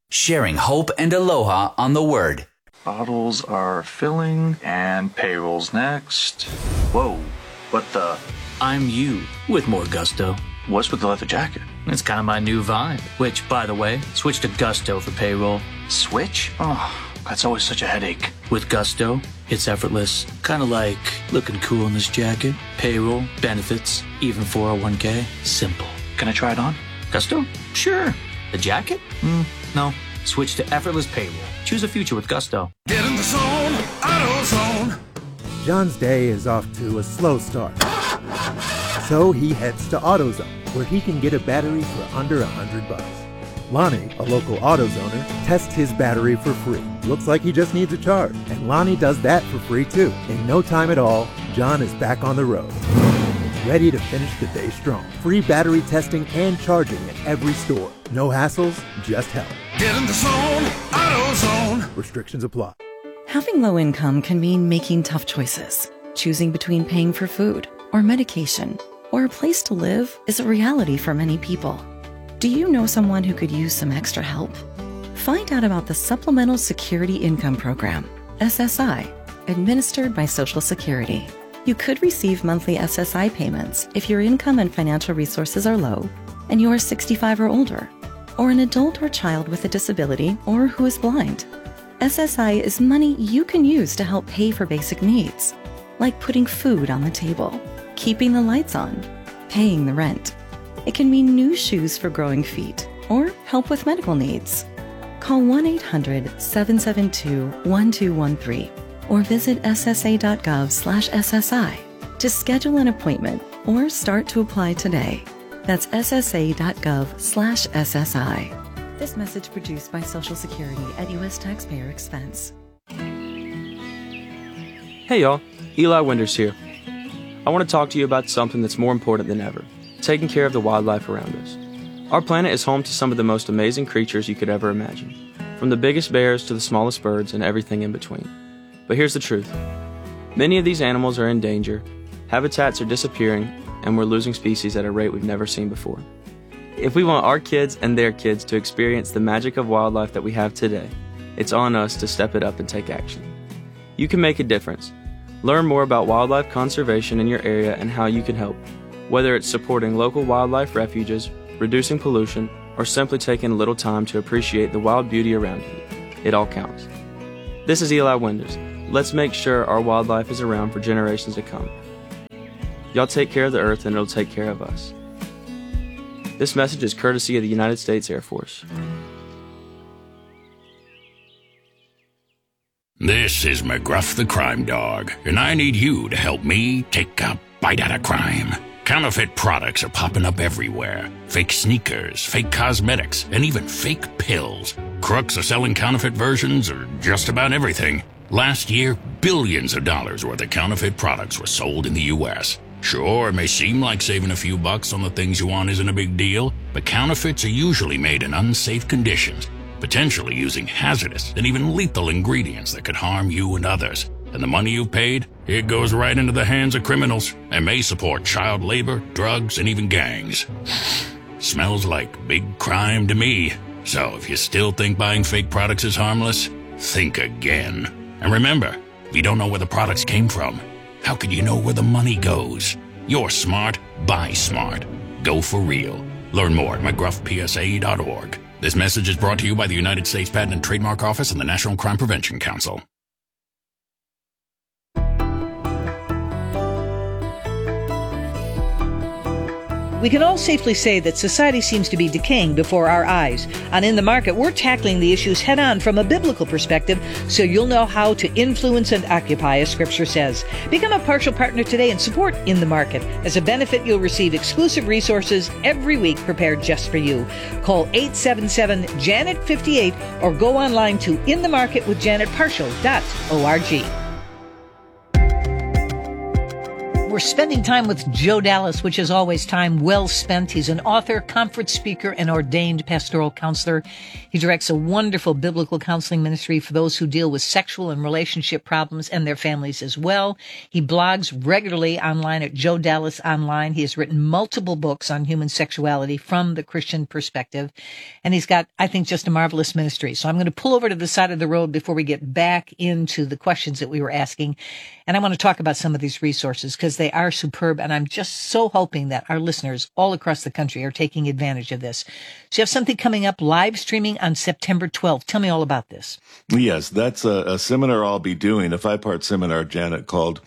sharing hope and aloha on the Word. Bottles are filling and payroll's next. Whoa, what the? I'm you with more gusto. What's with the leather jacket? It's kind of my new vibe, which, by the way, switch to Gusto for payroll. Switch? Oh, that's always such a headache. With Gusto, it's effortless. Kind of like looking cool in this jacket. Payroll, benefits, even 401k. Simple. Can I try it on? Gusto? Sure. The jacket? No. Switch to effortless payroll. Choose a future with Gusto. Get in the zone, AutoZone. John's day is off to a slow start. So he heads to AutoZone, where he can get a battery for under $100. Lonnie, a local AutoZoner, tests his battery for free. Looks like he just needs a charge, and Lonnie does that for free too. In no time at all, John is back on the road, ready to finish the day strong. Free battery testing and charging at every store. No hassles, just help. Get in the zone, AutoZone. Restrictions apply. Having low income can mean making tough choices. Choosing between paying for food or medication or a place to live is a reality for many people. Do you know someone who could use some extra help? Find out about the Supplemental Security Income Program, SSI, administered by Social Security. You could receive monthly SSI payments if your income and financial resources are low and you are 65 or older, or an adult or child with a disability or who is blind. SSI is money you can use to help pay for basic needs, like putting food on the table, keeping the lights on, paying the rent. It can mean new shoes for growing feet or help with medical needs. Call 1-800-772-1213 or visit ssa.gov/SSI to schedule an appointment or start to apply today. That's ssa.gov/SSI. This message produced by Social Security at U.S. taxpayer expense. Hey y'all, Eli Winters here. I want to talk to you about something that's more important than ever: taking care of the wildlife around us. Our planet is home to some of the most amazing creatures you could ever imagine, from the biggest bears to the smallest birds and everything in between. But here's the truth. Many of these animals are in danger, habitats are disappearing, and we're losing species at a rate we've never seen before. If we want our kids and their kids to experience the magic of wildlife that we have today, it's on us to step it up and take action. You can make a difference. Learn more about wildlife conservation in your area and how you can help. Whether it's supporting local wildlife refuges, reducing pollution, or simply taking a little time to appreciate the wild beauty around you, it all counts. This is Eli Winters. Let's make sure our wildlife is around for generations to come. Y'all take care of the earth and it'll take care of us. This message is courtesy of the United States Air Force. This is McGruff the Crime Dog, and I need you to help me take a bite out of crime. Counterfeit products are popping up everywhere. Fake sneakers, fake cosmetics, and even fake pills. Crooks are selling counterfeit versions of just about everything. Last year, billions of dollars worth of counterfeit products were sold in the U.S. Sure, it may seem like saving a few bucks on the things you want isn't a big deal, but counterfeits are usually made in unsafe conditions, potentially using hazardous and even lethal ingredients that could harm you and others. And the money you've paid, it goes right into the hands of criminals and may support child labor, drugs, and even gangs. Smells like big crime to me. So if you still think buying fake products is harmless, think again. And remember, if you don't know where the products came from, how could you know where the money goes? You're smart, buy smart. Go for real. Learn more at mcgruffpsa.org. This message is brought to you by the United States Patent and Trademark Office and the National Crime Prevention Council. We can all safely say that society seems to be decaying before our eyes. On In the Market, we're tackling the issues head-on from a biblical perspective, so you'll know how to influence and occupy, as Scripture says. Become a partial partner today and support In the Market. As a benefit, you'll receive exclusive resources every week prepared just for you. Call 877-JANET-58 or go online to inthemarketwithjanetpartial.org. We're we're spending time with Joe Dallas, which is always time well spent. He's an author, conference speaker, and ordained pastoral counselor. He directs a wonderful biblical counseling ministry for those who deal with sexual and relationship problems and their families as well. He blogs regularly online at Joe Dallas Online. He has written multiple books on human sexuality from the Christian perspective. And he's got, I think, just a marvelous ministry. So I'm going to pull over to the side of the road before we get back into the questions that we were asking. And I want to talk about some of these resources because they are superb. And I'm just so hoping that our listeners all across the country are taking advantage of this. So you have something coming up, live streaming on September 12th. Tell me all about this. Yes, that's a seminar I'll be doing, a 5-part seminar, Janet, called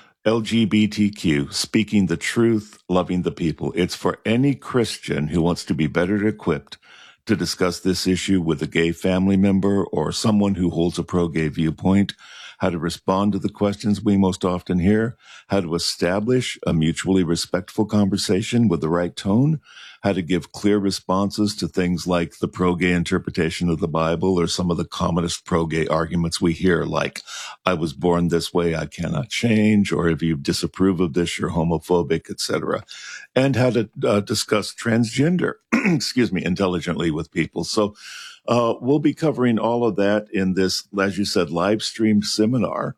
LGBTQ, Speaking the Truth, Loving the People. It's for any Christian who wants to be better equipped to discuss this issue with a gay family member or someone who holds a pro-gay viewpoint, how to respond to the questions we most often hear, how to establish a mutually respectful conversation with the right tone, how to give clear responses to things like the pro-gay interpretation of the Bible or some of the commonest pro-gay arguments we hear, like, I was born this way, I cannot change, or if you disapprove of this, you're homophobic, etc. And how to discuss transgender, intelligently with people. So we'll be covering all of that in this, as you said, live streamed seminar.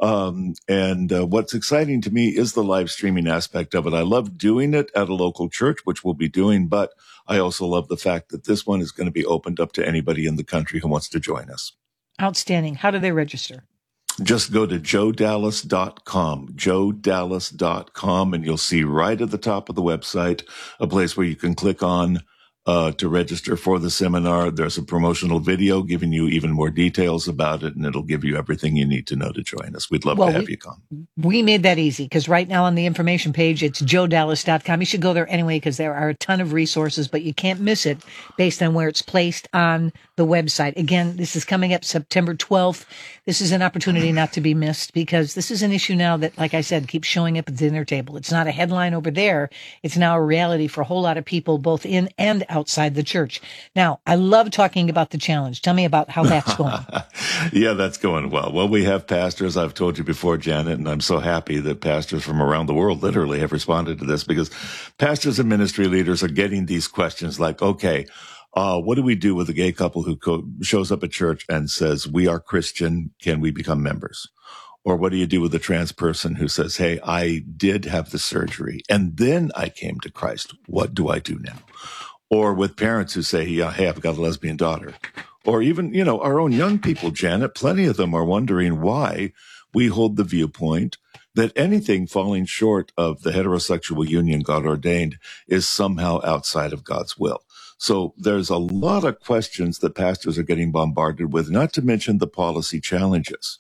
And what's exciting to me is the live streaming aspect of it. I love doing it at a local church, which we'll be doing, but I also love the fact that this one is going to be opened up to anybody in the country who wants to join us. Outstanding. How do they register? Just go to joedallas.com, joedallas.com, and you'll see right at the top of the website a place where you can click on to register for the seminar. There's a promotional video giving you even more details about it, and it'll give you everything you need to know to join us. We'd love to have you come. We made that easy because right now on the information page, it's joedallas.com. You should go there anyway because there are a ton of resources, but you can't miss it based on where it's placed on the website. Again, this is coming up September 12th. This is an opportunity not to be missed because this is an issue now that, like I said, keeps showing up at the dinner table. It's not a headline over there. It's now a reality for a whole lot of people, both in and outside the church. Now, I love talking about the challenge. Tell me about how that's going. Yeah, that's going well. Well, we have pastors, I've told you before, Janet, and I'm so happy that pastors from around the world literally have responded to this because pastors and ministry leaders are getting these questions like, okay, what do we do with a gay couple who shows up at church and says, we are Christian, can we become members? Or what do you do with a trans person who says, hey, I did have the surgery and then I came to Christ. What do I do now? Or with parents who say, yeah, hey, I've got a lesbian daughter. Or even, our own young people, Janet, plenty of them are wondering why we hold the viewpoint that anything falling short of the heterosexual union God ordained is somehow outside of God's will. So there's a lot of questions that pastors are getting bombarded with, not to mention the policy challenges.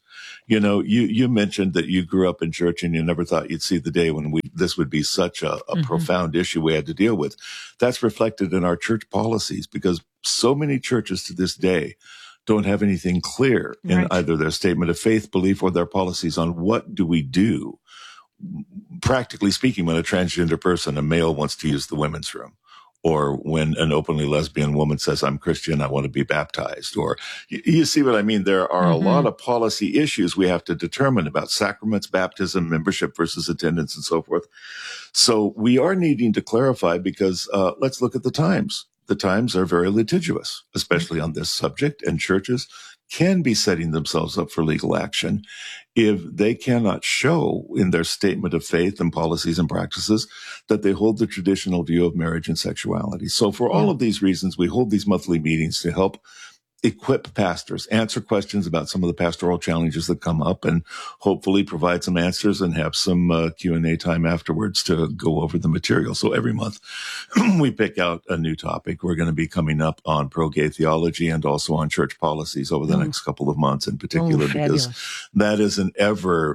You mentioned that you grew up in church and you never thought you'd see the day when this would be such a profound issue we had to deal with. That's reflected in our church policies because so many churches to this day don't have anything clear in either their statement of faith, belief, or their policies on what do we do, practically speaking, when a transgender person, a male, wants to use the women's room. Or when an openly lesbian woman says, I'm Christian, I want to be baptized. Or you see what I mean? There are a lot of policy issues we have to determine about sacraments, baptism, membership versus attendance, and so forth. So we are needing to clarify because let's look at the times. The times are very litigious, especially on this subject, and churches can be setting themselves up for legal action if they cannot show in their statement of faith and policies and practices that they hold the traditional view of marriage and sexuality. So for all of these reasons, we hold these monthly meetings to help equip pastors, answer questions about some of the pastoral challenges that come up, and hopefully provide some answers and have some Q&A time afterwards to go over the material. So every month we pick out a new topic. We're going to be coming up on pro-gay theology and also on church policies over the next couple of months in particular, because that is an ever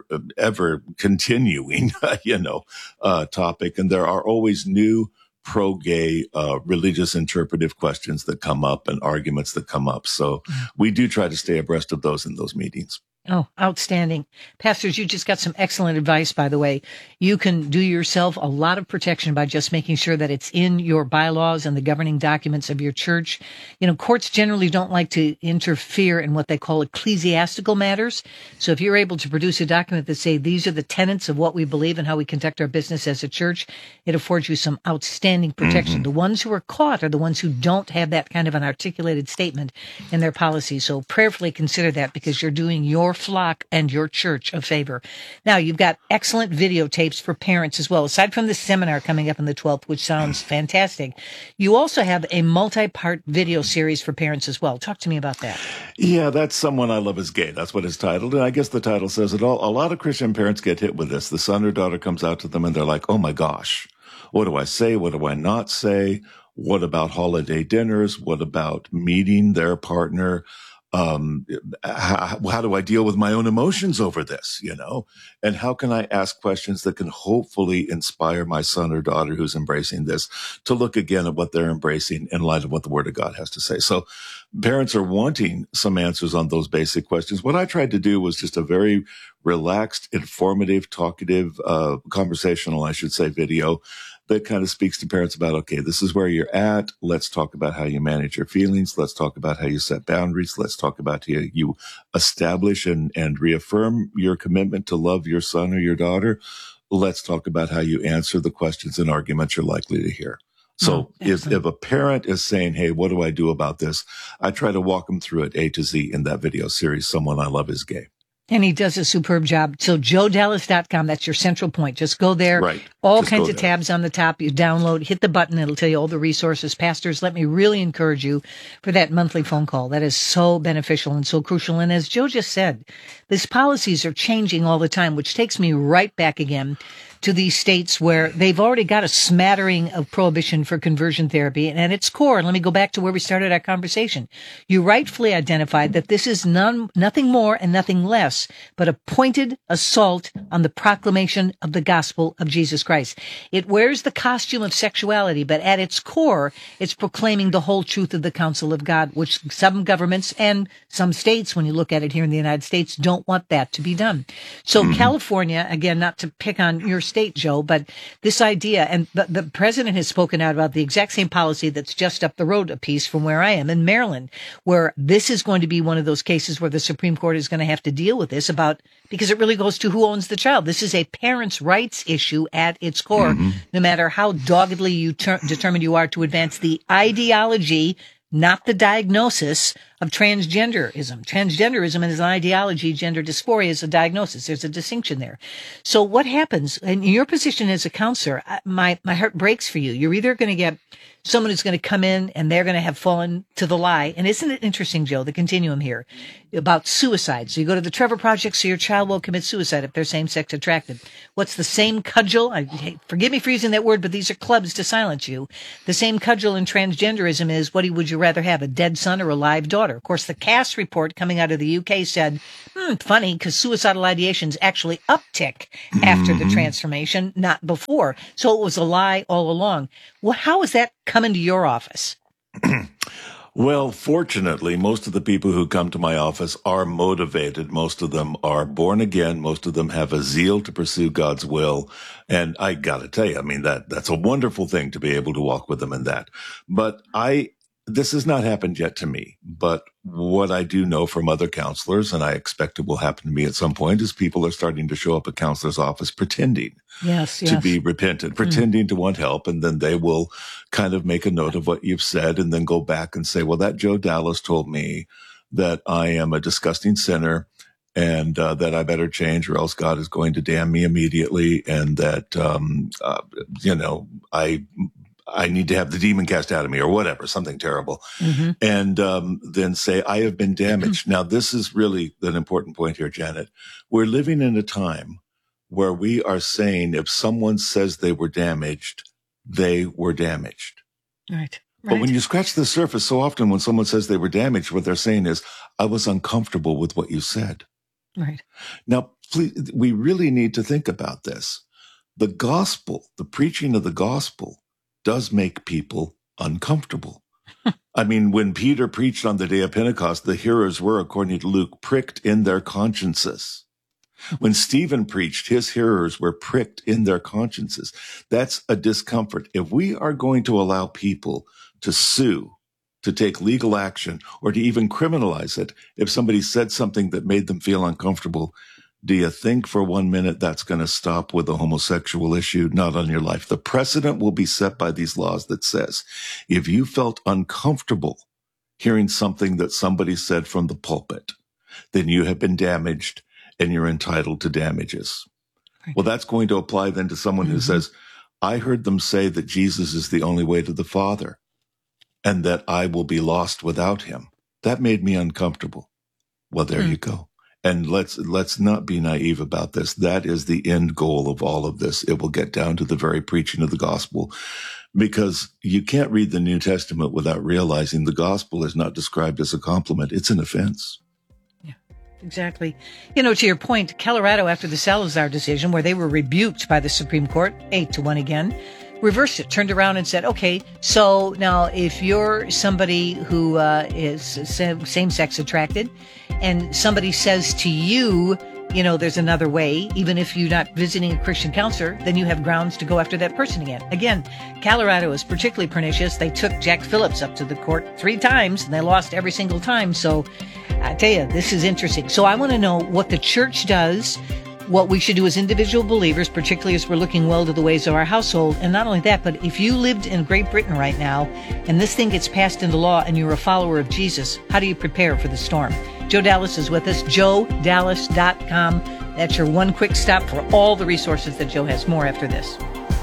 continuing, topic. And there are always new pro-gay religious interpretive questions that come up and arguments that come up. So we do try to stay abreast of those in those meetings. Oh, outstanding. Pastors, you just got some excellent advice, by the way. You can do yourself a lot of protection by just making sure that it's in your bylaws and the governing documents of your church. You know, courts generally don't like to interfere in what they call ecclesiastical matters. So if you're able to produce a document that say these are the tenets of what we believe and how we conduct our business as a church, it affords you some outstanding protection. The ones who are caught are the ones who don't have that kind of an articulated statement in their policy. So prayerfully consider that, because you're doing your flock and your church a favor. Now, you've got excellent videotapes for parents as well. Aside from the seminar coming up on the 12th, which sounds fantastic, you also have a multi-part video series for parents as well. Talk to me about that. Yeah, that's Someone I Love Is Gay. That's what it's titled. And I guess the title says it all. A lot of Christian parents get hit with this. The son or daughter comes out to them and they're like, oh my gosh, what do I say? What do I not say? What about holiday dinners? What about meeting their partner? How do I deal with my own emotions over this, you know? And how can I ask questions that can hopefully inspire my son or daughter who's embracing this to look again at what they're embracing in light of what the Word of God has to say? So parents are wanting some answers on those basic questions. What I tried to do was just a very relaxed, informative, talkative, conversational, I should say, video that kind of speaks to parents about, okay, this is where you're at. Let's talk about how you manage your feelings. Let's talk about how you set boundaries. Let's talk about how you establish and reaffirm your commitment to love your son or your daughter. Let's talk about how you answer the questions and arguments you're likely to hear. So if a parent is saying, hey, what do I do about this? I try to walk them through it A to Z in that video series, Someone I Love Is Gay. And he does a superb job. So joedallas.com, that's your central point. Just go there. Right. All kinds of tabs on the top. You download, hit the button. It'll tell you all the resources. Pastors, let me really encourage you for that monthly phone call. That is so beneficial and so crucial. And as Joe just said, these policies are changing all the time, which takes me right back again to these states where they've already got a smattering of prohibition for conversion therapy. And at its core, and let me go back to where we started our conversation, you rightfully identified that this is nothing more and nothing less but a pointed assault on the proclamation of the gospel of Jesus Christ. It wears the costume of sexuality, but at its core, it's proclaiming the whole truth of the counsel of God, which some governments and some states, when you look at it here in the United States, don't want that to be done. So California, again, not to pick on your state, Joe, but this idea, and the president has spoken out about the exact same policy that's just up the road a piece from where I am in Maryland, where this is going to be one of those cases where the Supreme Court is going to have to deal with this because it really goes to who owns the child. This is a parents' rights issue at its core, no matter how doggedly you determined you are to advance the ideology, not the diagnosis of transgenderism. Transgenderism is an ideology. Gender dysphoria is a diagnosis. There's a distinction there. So what happens in your position as a counselor? My heart breaks for you. You're either going to get someone who's going to come in and they're going to have fallen to the lie. And isn't it interesting, Joe, the continuum here about suicide? So you go to the Trevor Project so your child will commit suicide if they're same-sex attracted. What's the same cudgel? Forgive me for using that word, but these are clubs to silence you. The same cudgel in transgenderism is, what would you rather have, a dead son or a live daughter? Of course, the Cass report coming out of the UK said, funny, because suicidal ideations actually uptick after the transformation, not before. So it was a lie all along. Well, how is that come into your office? Well, fortunately, most of the people who come to my office are motivated. Most of them are born again. Most of them have a zeal to pursue God's will. And I got to tell you, I mean, that's a wonderful thing to be able to walk with them in that. But this has not happened yet to me, but what I do know from other counselors, and I expect it will happen to me at some point, is people are starting to show up at counselor's office pretending to be repentant, pretending to want help, and then they will kind of make a note of what you've said and then go back and say, well, that Joe Dallas told me that I am a disgusting sinner and that I better change or else God is going to damn me immediately, and that, I need to have the demon cast out of me or whatever, something terrible. And then say, I have been damaged. Now, this is really an important point here, Janet. We're living in a time where we are saying if someone says they were damaged, they were damaged. Right. But when you scratch the surface, so often when someone says they were damaged, what they're saying is, I was uncomfortable with what you said. Right. Now, please, we really need to think about this. The gospel, the preaching of the gospel, does make people uncomfortable. I mean, when Peter preached on the day of Pentecost, the hearers were, according to Luke, pricked in their consciences. When Stephen preached, his hearers were pricked in their consciences. That's a discomfort. If we are going to allow people to sue, to take legal action, or to even criminalize it, if somebody said something that made them feel uncomfortable, do you think for 1 minute that's going to stop with a homosexual issue? Not on your life. The precedent will be set by these laws that says, if you felt uncomfortable hearing something that somebody said from the pulpit, then you have been damaged and you're entitled to damages. Well, that's going to apply then to someone who says, I heard them say that Jesus is the only way to the Father and that I will be lost without him. That made me uncomfortable. Well, there you go. And let's not be naive about this. That is the end goal of all of this. It will get down to the very preaching of the gospel, because you can't read the New Testament without realizing the gospel is not described as a compliment. It's an offense. Yeah, exactly. You know, to your point, Colorado, after the Salazar decision, where they were rebuked by the Supreme Court, 8-1 again, reversed it, turned around and said, okay, so now if you're somebody who is same-sex attracted and somebody says to you, you know, there's another way, even if you're not visiting a Christian counselor, then you have grounds to go after that person again. Again, Colorado is particularly pernicious. They took Jack Phillips up to the court 3 times and they lost every single time. So I tell you, this is interesting. So I want to know what the church does, what we should do as individual believers, particularly as we're looking well to the ways of our household. And not only that, but if you lived in Great Britain right now and this thing gets passed into law and you're a follower of Jesus, how do you prepare for the storm? Joe Dallas is with us, joedallas.com. That's your one quick stop for all the resources that Joe has. More after this.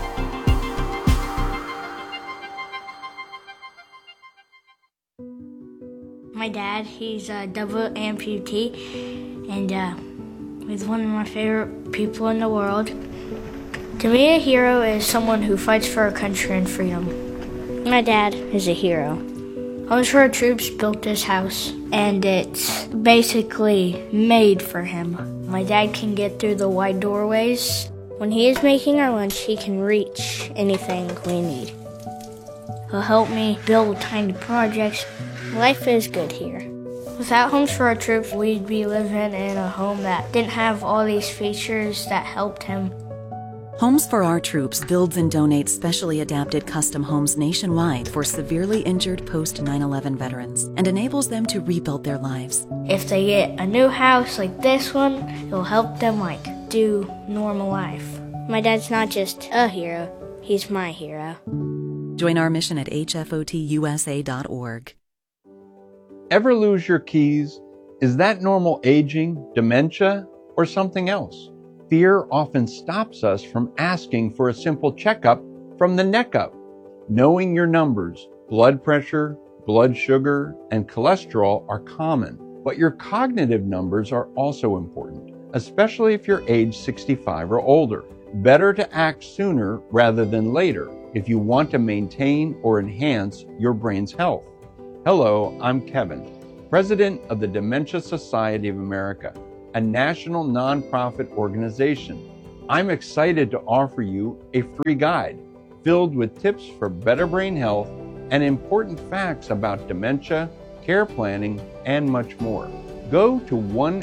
My dad, he's a double amputee, and he's one of my favorite people in the world. To me, a hero is someone who fights for our country and freedom. My dad is a hero. Homes for Our Troops built this house, and it's basically made for him. My dad can get through the wide doorways. When he is making our lunch, he can reach anything we need. He'll help me build tiny projects. Life is good here. Without Homes for Our Troops, we'd be living in a home that didn't have all these features that helped him. Homes for Our Troops builds and donates specially adapted custom homes nationwide for severely injured post-9/11 veterans and enables them to rebuild their lives. If they get a new house like this one, it'll help them do normal life. My dad's not just a hero, he's my hero. Join our mission at hfotusa.org. Ever lose your keys? Is that normal aging, dementia, or something else? Fear often stops us from asking for a simple checkup from the neck up. Knowing your numbers, blood pressure, blood sugar, and cholesterol are common, but your cognitive numbers are also important, especially if you're age 65 or older. Better to act sooner rather than later if you want to maintain or enhance your brain's health. Hello, I'm Kevin, President of the Dementia Society of America, a national nonprofit organization. I'm excited to offer you a free guide filled with tips for better brain health and important facts about dementia, care planning, and much more. Go to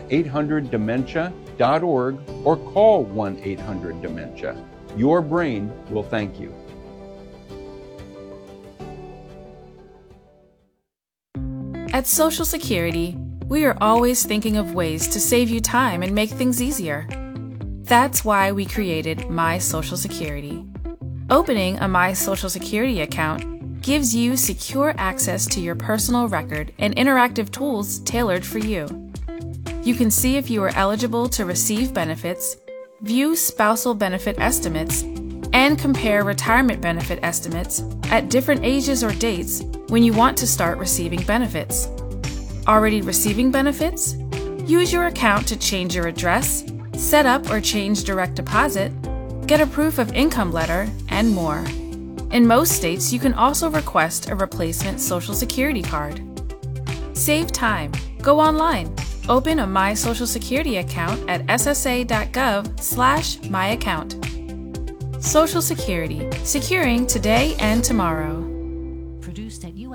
1-800-DEMENTIA.org or call 1-800-DEMENTIA. Your brain will thank you. At Social Security, we are always thinking of ways to save you time and make things easier. That's why we created My Social Security. Opening a My Social Security account gives you secure access to your personal record and interactive tools tailored for you. You can see if you are eligible to receive benefits, view spousal benefit estimates, and compare retirement benefit estimates at different ages or dates when you want to start receiving benefits. Already receiving benefits? Use your account to change your address, set up or change direct deposit, get a proof of income letter, and more. In most states, you can also request a replacement Social Security card. Save time. Go online. Open a My Social Security account at ssa.gov/myaccount. Social Security, securing today and tomorrow. Produced at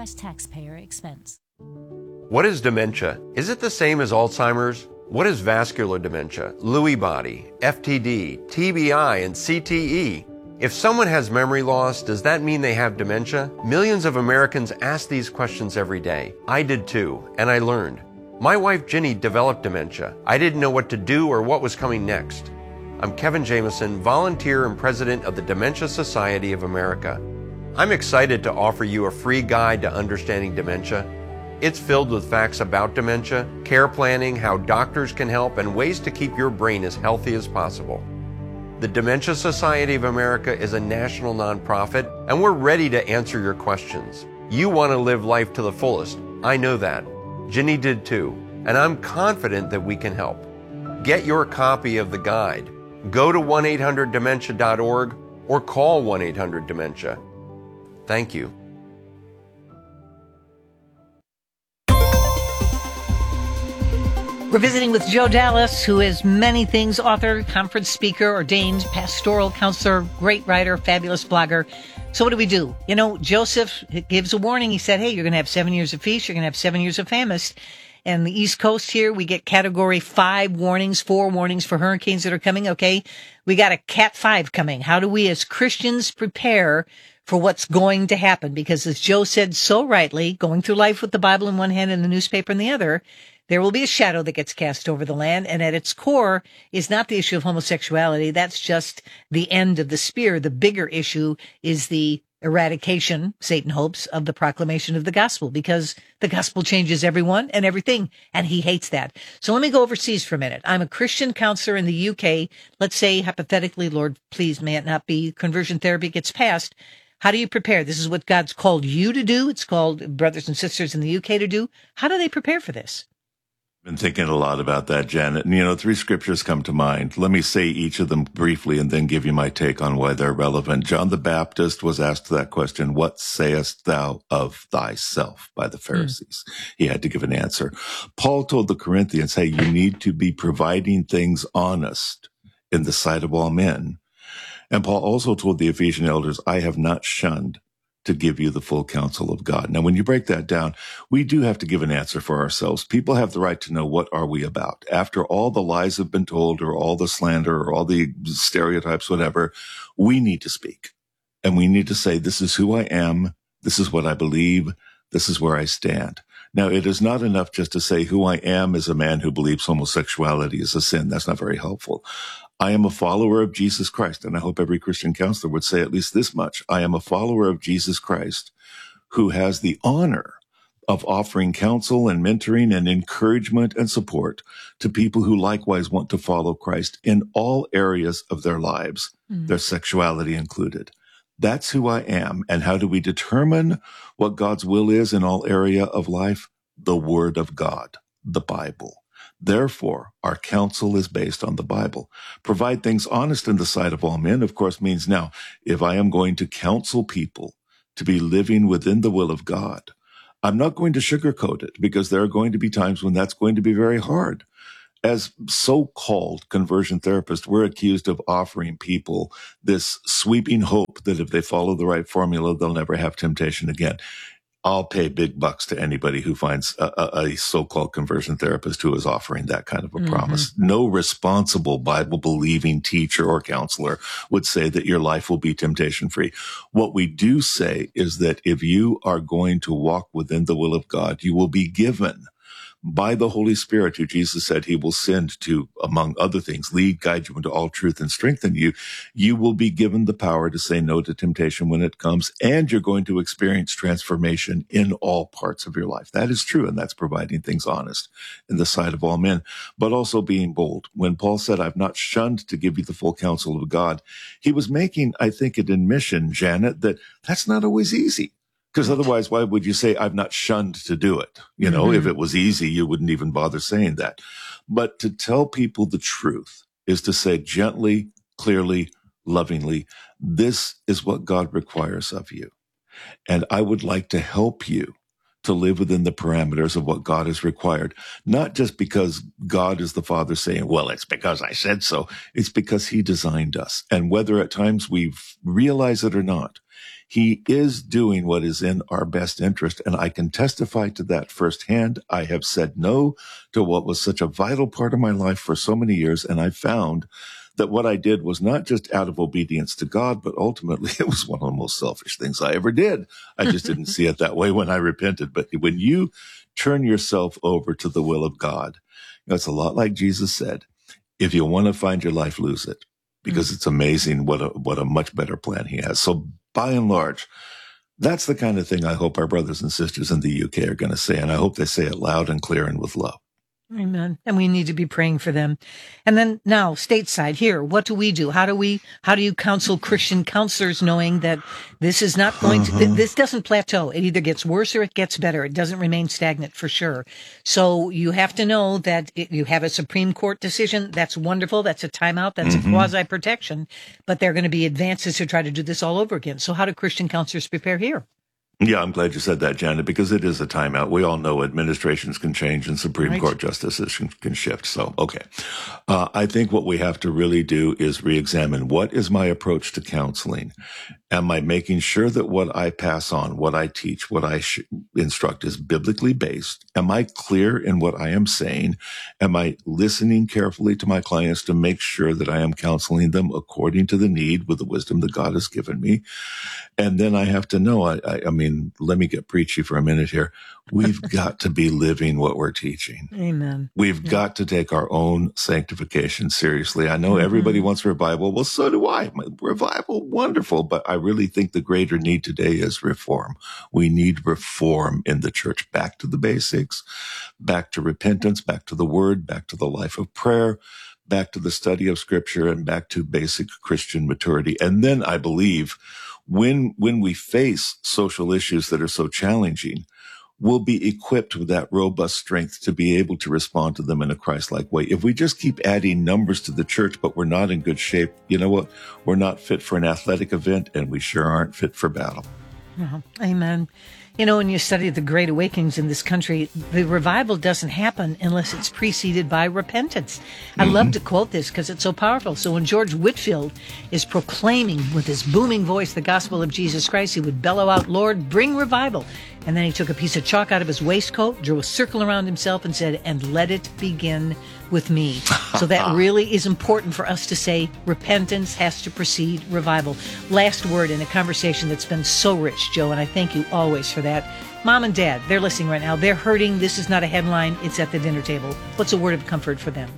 U.S. taxpayer expense. What is dementia? Is it the same as Alzheimer's? What is vascular dementia, Lewy body, FTD, TBI, and CTE? If someone has memory loss, does that mean they have dementia? Millions of Americans ask these questions every day. I did too, and I learned. My wife Ginny developed dementia. I didn't know what to do or what was coming next. I'm Kevin Jameson, volunteer and president of the Dementia Society of America. I'm excited to offer you a free guide to understanding dementia. It's filled with facts about dementia, care planning, how doctors can help, and ways to keep your brain as healthy as possible. The Dementia Society of America is a national nonprofit, and we're ready to answer your questions. You want to live life to the fullest. I know that. Ginny did too, and I'm confident that we can help. Get your copy of the guide. Go to 1-800-DEMENTIA.org or call 1-800-DEMENTIA. Thank you. We're visiting with Joe Dallas, who is many things: author, conference speaker, ordained pastoral counselor, great writer, fabulous blogger. So what do we do? You know, Joseph gives a warning. He said, hey, you're going to have 7 years of feast. You're going to have 7 years of famine. And the East Coast here, we get category 5 warnings, 4 warnings for hurricanes that are coming. Okay. We got a Cat 5 coming. How do we as Christians prepare for what's going to happen? Because as Joe said so rightly, going through life with the Bible in one hand and the newspaper in the other, there will be a shadow that gets cast over the land, and at its core is not the issue of homosexuality. That's just the end of the spear. The bigger issue is the eradication, Satan hopes, of the proclamation of the gospel, because the gospel changes everyone and everything, and he hates that. So let me go overseas for a minute. I'm a Christian counselor in the UK. Let's say, hypothetically, Lord, please may it not be, conversion therapy gets passed. How do you prepare? This is what God's called you to do. It's called brothers and sisters in the UK to do. How do they prepare for this? Been thinking a lot about that, Janet. And, 3 scriptures come to mind. Let me say each of them briefly and then give you my take on why they're relevant. John the Baptist was asked that question, what sayest thou of thyself, by the Pharisees? He had to give an answer. Paul told the Corinthians, hey, you need to be providing things honest in the sight of all men. And Paul also told the Ephesian elders, I have not shunned to give you the full counsel of God. Now, when you break that down, we do have to give an answer for ourselves. People have the right to know, what are we about? After all the lies have been told, or all the slander, or all the stereotypes, whatever, we need to speak. And we need to say, this is who I am. This is what I believe. This is where I stand. Now, it is not enough just to say who I am as a man who believes homosexuality is a sin. That's not very helpful. I am a follower of Jesus Christ, and I hope every Christian counselor would say at least this much. I am a follower of Jesus Christ who has the honor of offering counsel and mentoring and encouragement and support to people who likewise want to follow Christ in all areas of their lives, their sexuality included. That's who I am. And how do we determine what God's will is in all area of life? The Word of God, the Bible. Therefore, our counsel is based on the Bible. Provide things honest in the sight of all men, of course, means now, if I am going to counsel people to be living within the will of God, I'm not going to sugarcoat it, because there are going to be times when that's going to be very hard. As so-called conversion therapists, we're accused of offering people this sweeping hope that if they follow the right formula, they'll never have temptation again. I'll pay big bucks to anybody who finds a so-called conversion therapist who is offering that kind of a promise. No responsible Bible-believing teacher or counselor would say that your life will be temptation-free. What we do say is that if you are going to walk within the will of God, you will be given by the Holy Spirit, who Jesus said he will send to, among other things, lead, guide you into all truth and strengthen you. You will be given the power to say no to temptation when it comes, and you're going to experience transformation in all parts of your life. That is true, and that's providing things honest in the sight of all men, but also being bold. When Paul said, I've not shunned to give you the full counsel of God, he was making, I think, an admission, Janet, that that's not always easy. Because otherwise, why would you say, I've not shunned to do it? If it was easy, you wouldn't even bother saying that. But to tell people the truth is to say gently, clearly, lovingly, this is what God requires of you. And I would like to help you to live within the parameters of what God has required. Not just because God is the Father saying, well, it's because I said so. It's because he designed us. And whether at times we realize it or not, He is doing what is in our best interest, and I can testify to that firsthand. I have said no to what was such a vital part of my life for so many years, and I found that what I did was not just out of obedience to God, but ultimately it was one of the most selfish things I ever did. I just didn't see it that way when I repented. But when you turn yourself over to the will of God, it's a lot like Jesus said, if you want to find your life, lose it, because it's amazing what a much better plan he has. So by and large, that's the kind of thing I hope our brothers and sisters in the UK are going to say. And I hope they say it loud and clear and with love. Amen. And we need to be praying for them. And then now, stateside here, what do we do? How do you counsel Christian counselors knowing that this is not going to, this doesn't plateau. It either gets worse or it gets better. It doesn't remain stagnant for sure. So you have to know that you have a Supreme Court decision. That's wonderful. That's a timeout. That's a quasi-protection. But there are going to be advances to try to do this all over again. So how do Christian counselors prepare here? Yeah, I'm glad you said that, Janet, because it is a timeout. We all know administrations can change and Supreme Court justices can shift. So, okay. I think what we have to really do is reexamine what is my approach to counseling. Am I making sure that what I pass on, what I teach, what I instruct is biblically based? Am I clear in what I am saying? Am I listening carefully to my clients to make sure that I am counseling them according to the need with the wisdom that God has given me? And then I have to know, I mean, let me get preachy for a minute here. We've got to be living what we're teaching. Amen. We've got to take our own sanctification seriously. I know everybody wants revival. Well, so do I. Revival, wonderful. But I really think the greater need today is reform. We need reform in the church. Back to the basics, back to repentance, back to the word, back to the life of prayer, back to the study of scripture, and back to basic Christian maturity. And then I believe when we face social issues that are so challenging, we'll be equipped with that robust strength to be able to respond to them in a Christ-like way. If we just keep adding numbers to the church, but we're not in good shape, you know what? We're not fit for an athletic event, and we sure aren't fit for battle. Amen. You know, when you study the great awakenings in this country, the revival doesn't happen unless it's preceded by repentance. I love to quote this because it's so powerful. So when George Whitefield is proclaiming with his booming voice the gospel of Jesus Christ, he would bellow out, "Lord, bring revival." And then he took a piece of chalk out of his waistcoat, drew a circle around himself and said, "And let it begin with me." So that really is important for us to say repentance has to precede revival. Last word in a conversation that's been so rich, Joe, and I thank you always for that. Mom and Dad, they're listening right now. They're hurting. This is not a headline. It's at the dinner table. What's a word of comfort for them?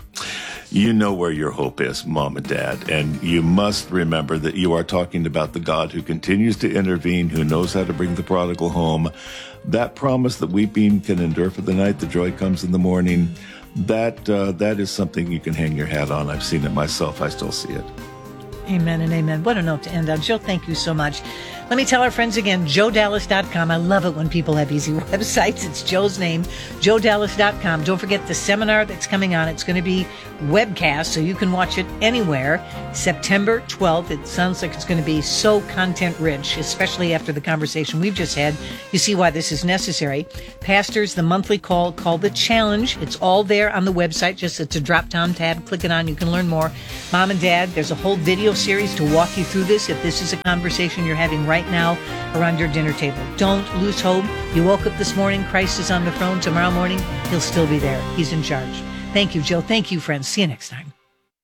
You know where your hope is, Mom and Dad, and you must remember that you are talking about the God who continues to intervene, who knows how to bring the prodigal home. That promise that weeping can endure for the night, the joy comes in the morning, that is something you can hang your hat on. I've seen it myself. I still see it. Amen and amen. What a note to end on. Joe, thank you so much. Let me tell our friends again, joedallas.com. I love it when people have easy websites. It's Joe's name, joedallas.com. Don't forget the seminar that's coming on. It's going to be webcast, so you can watch it anywhere. September 12th. It sounds like it's going to be so content-rich, especially after the conversation we've just had. You see why this is necessary. Pastors, the monthly call called The Challenge. It's all there on the website. Just it's a drop-down tab. Click it on. You can learn more. Mom and Dad, there's a whole video series to walk you through this if this is a conversation you're having right now around your dinner table. Don't lose hope. You woke up this morning, Christ is on the throne. Tomorrow morning, he'll still be there. He's in charge. Thank you, Joe. Thank you, friends. See you next time.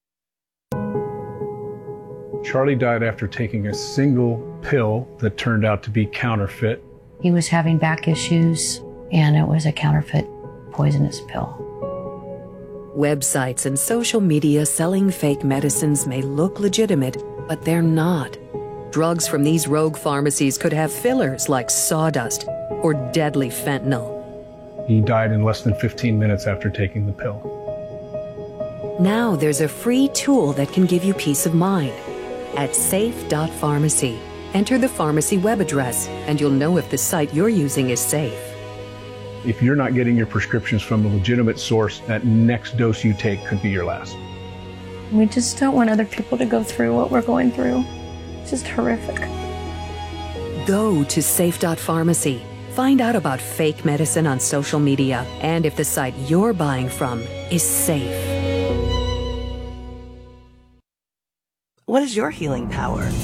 Charlie died after taking a single pill that turned out to be counterfeit. He was having back issues, and it was a counterfeit poisonous pill. Websites and social media selling fake medicines may look legitimate, but they're not. Drugs from these rogue pharmacies could have fillers like sawdust or deadly fentanyl. He died in less than 15 minutes after taking the pill. Now there's a free tool that can give you peace of mind. At safe.pharmacy, enter the pharmacy web address and you'll know if the site you're using is safe. If you're not getting your prescriptions from a legitimate source, that next dose you take could be your last. We just don't want other people to go through what we're going through. It's just horrific. Go to safe.pharmacy. Find out about fake medicine on social media and if the site you're buying from is safe. What is your healing power?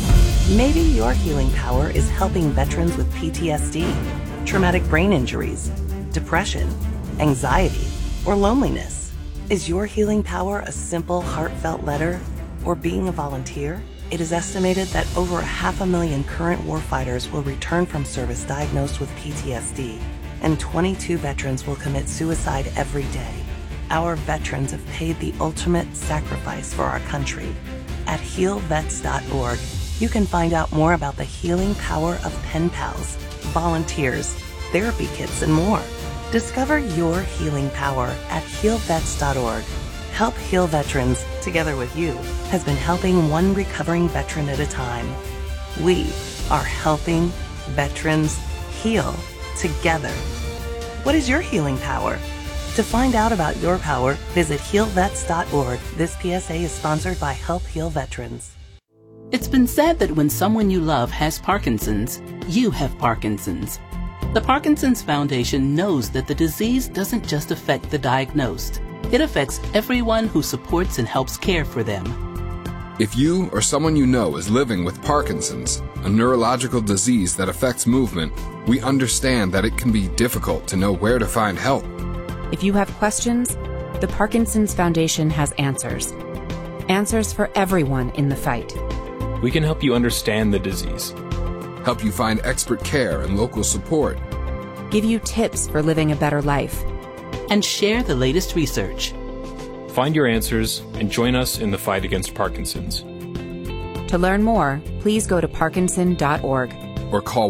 Maybe your healing power is helping veterans with PTSD, traumatic brain injuries, depression, anxiety, or loneliness. Is your healing power a simple, heartfelt letter or being a volunteer? It is estimated that over 500,000 current warfighters will return from service diagnosed with PTSD, and 22 veterans will commit suicide every day. Our veterans have paid the ultimate sacrifice for our country. At healvets.org, you can find out more about the healing power of pen pals, volunteers, therapy kits, and more. Discover your healing power at healvets.org. Help Heal Veterans, together with you, has been helping one recovering veteran at a time. We are helping veterans heal together. What is your healing power? To find out about your power, visit healvets.org. This PSA is sponsored by Help Heal Veterans. It's been said that when someone you love has Parkinson's, you have Parkinson's. The Parkinson's Foundation knows that the disease doesn't just affect the diagnosed. It affects everyone who supports and helps care for them. If you or someone you know is living with Parkinson's, a neurological disease that affects movement, we understand that it can be difficult to know where to find help. If you have questions, the Parkinson's Foundation has answers. Answers for everyone in the fight. We can help you understand the disease. Help you find expert care and local support. Give you tips for living a better life. And share the latest research. Find your answers and join us in the fight against Parkinson's. To learn more, please go to parkinson.org. Or call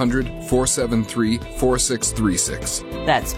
1-800-473-4636. That's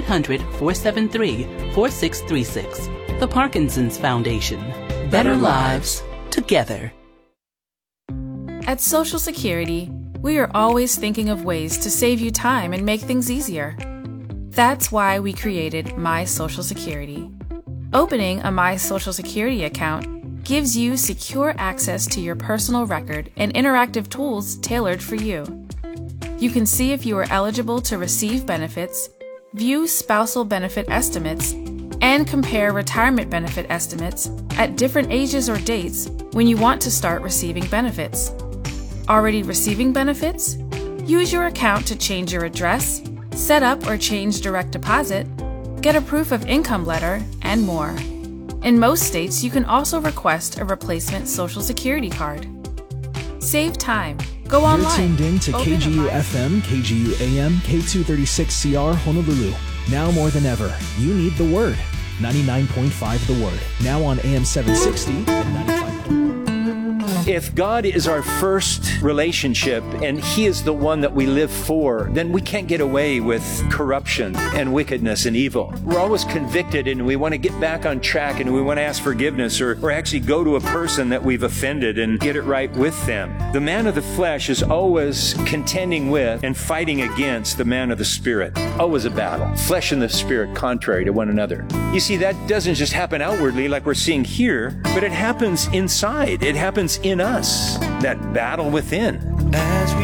1-800-473-4636. The Parkinson's Foundation. Better lives together. At Social Security, we are always thinking of ways to save you time and make things easier. That's why we created My Social Security. Opening a My Social Security account gives you secure access to your personal record and interactive tools tailored for you. You can see if you are eligible to receive benefits, view spousal benefit estimates, and compare retirement benefit estimates at different ages or dates when you want to start receiving benefits. Already receiving benefits? Use your account to change your address, set up or change direct deposit, get a proof of income letter, and more. In most states, you can also request a replacement Social Security card. Save time. Go online. You're tuned in to KGU FM, KGU AM, K236CR Honolulu. Now more than ever, you need the Word. 99.5 The Word. Now on AM 760 and 95. If God is our first relationship and He is the one that we live for, then we can't get away with corruption and wickedness and evil. We're always convicted and we want to get back on track and we want to ask forgiveness or actually go to a person that we've offended and get it right with them. The man of the flesh is always contending with and fighting against the man of the spirit. Always a battle. Flesh and the spirit contrary to one another. You see, that doesn't just happen outwardly like we're seeing here, but it happens inside. It happens in us, that battle within. As we